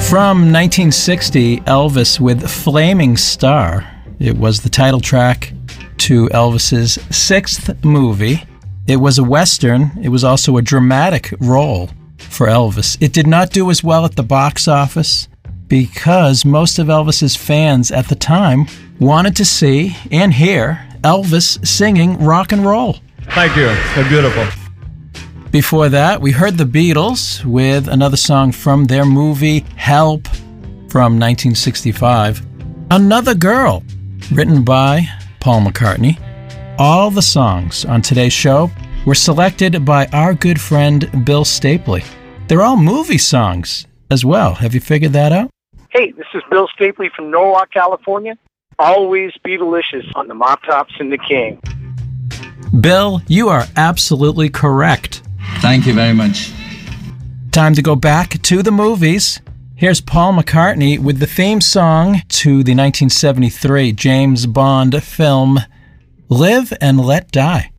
From 1960, Elvis with Flaming Star. It was the title track to Elvis's sixth movie. It was a Western. It was also a dramatic role for Elvis. It did not do as well at the box office because most of Elvis's fans at the time wanted to see and hear Elvis singing rock and roll. Thank you. They're beautiful. Before that, we heard the Beatles with another song from their movie Help from 1965. Another Girl, written by Paul McCartney. All the songs on today's show were selected by our good friend Bill Stapley. They're all movie songs as well. Have you figured that out? Hey, this is Bill Stapley from Norwalk, California. Always be delicious on the Mop Tops and the King. Bill, you are absolutely correct. Thank you very much. Time to go back to the movies. Here's Paul McCartney with the theme song to the 1973 James Bond film Live and Let Die.